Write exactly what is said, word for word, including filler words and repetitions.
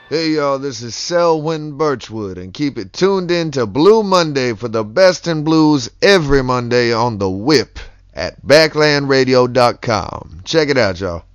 Hey y'all, this is Selwyn Birchwood, and keep it tuned in to Blue Monday for the best in blues every Monday on the Whip at backland radio dot com. Check it out, y'all.